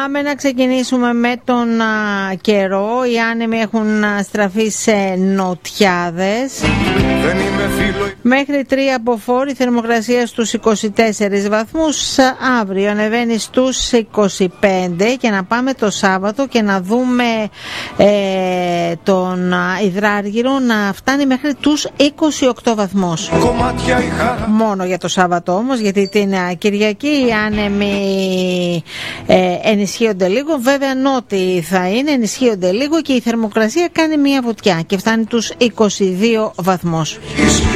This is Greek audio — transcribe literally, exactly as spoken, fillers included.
Πάμε να ξεκινήσουμε με τον α, καιρό. Οι άνεμοι έχουν α, στραφεί σε νοτιάδες. Μέχρι τρία μποφόρ, η θερμοκρασία στους είκοσι τέσσερις βαθμούς. Αύριο ανεβαίνει στους είκοσι πέντε και να πάμε το Σάββατο και να δούμε ε, τον Υδράργυρο να φτάνει μέχρι τους είκοσι οκτώ βαθμούς. Μόνο για το Σάββατο όμως, γιατί την Κυριακή οι άνεμοι ε, ενισχύονται λίγο. Βέβαια νότιοι θα είναι, ενισχύονται λίγο και η θερμοκρασία κάνει μια βουτιά και φτάνει τους είκοσι δύο βαθμούς.